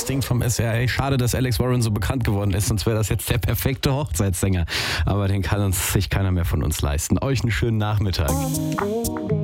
das Ding vom SWR. Ey, schade, dass Alex Warren so bekannt geworden ist, sonst wäre das jetzt der perfekte Hochzeitssänger. Aber den kann sich keiner mehr von uns leisten. Euch einen schönen Nachmittag.